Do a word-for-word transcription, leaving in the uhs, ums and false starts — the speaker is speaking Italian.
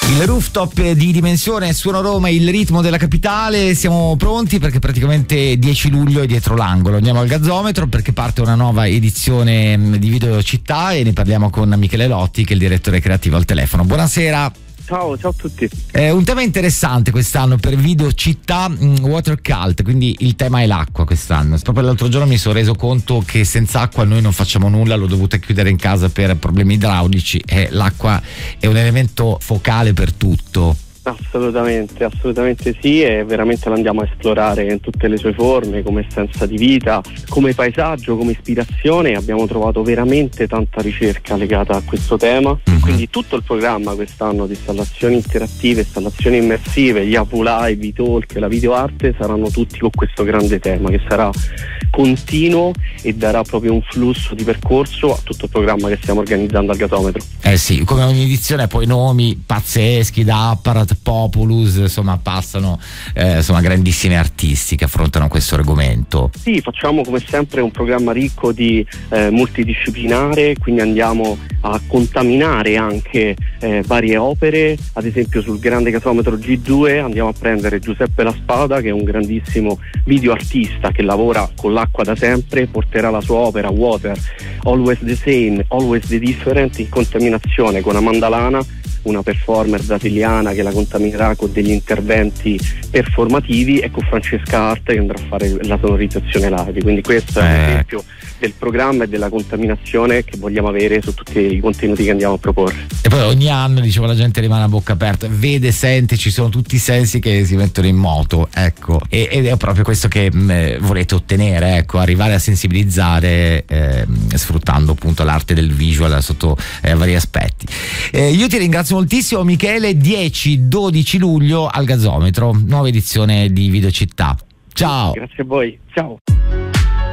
Il rooftop di Dimensione, Suono Roma, il ritmo della capitale. Siamo pronti perché praticamente dieci luglio è dietro l'angolo. Andiamo al Gazzometro perché parte una nuova edizione di Video Città e ne parliamo con Michele Lotti, che è il direttore creativo al telefono. Buonasera. Ciao, ciao a tutti. Eh, un tema interessante quest'anno per Video Città, mh, Water Cult, quindi il tema è l'acqua quest'anno. Proprio l'altro giorno mi sono reso conto che senza acqua noi non facciamo nulla, l'ho dovuta chiudere in casa per problemi idraulici e l'acqua è un elemento focale per tutto. Assolutamente, assolutamente sì, e veramente la andiamo a esplorare in tutte le sue forme, come essenza di vita, come paesaggio, come ispirazione. Abbiamo trovato veramente tanta ricerca legata a questo tema, mm-hmm. Quindi tutto il programma quest'anno di installazioni interattive, installazioni immersive, gli A V Live, i talk, la videoarte saranno tutti con questo grande tema che sarà continuo e darà proprio un flusso di percorso a tutto il programma che stiamo organizzando al Gazzometro. Eh sì, come ogni edizione poi nomi pazzeschi da Apparat, Populus, insomma passano eh, insomma grandissimi artisti che affrontano questo argomento. Sì, facciamo come sempre un programma ricco di eh, multidisciplinare, quindi andiamo a contaminare anche eh, varie opere. Ad esempio sul grande Gazzometro G due andiamo a prendere Giuseppe La Spada, che è un grandissimo videoartista che lavora con l'acqua da sempre, porterà la sua opera Water, Always the Same, Always the Different in contaminazione con Amanda Lana, una performer brasiliana che la contaminerà con degli interventi performativi, e con Francesca Arte che andrà a fare la sonorizzazione live. Quindi questo è un esempio del programma e della contaminazione che vogliamo avere su tutti i contenuti che andiamo a proporre. E poi ogni anno, dicevo, la gente rimane a bocca aperta, vede, sente, ci sono tutti i sensi che si mettono in moto, ecco, e, ed è proprio questo che mh, volete ottenere, ecco, arrivare a sensibilizzare eh, sfruttando appunto l'arte del visual sotto eh, vari aspetti. Eh, io ti ringrazio moltissimo Michele. Dieci dodici luglio al Gazzometro, nuova edizione di Video Città. Ciao. Grazie a voi, ciao.